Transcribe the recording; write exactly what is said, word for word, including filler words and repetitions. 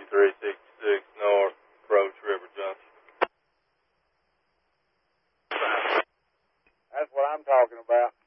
three sixty-six North, approach River Junction. That's what I'm talking about.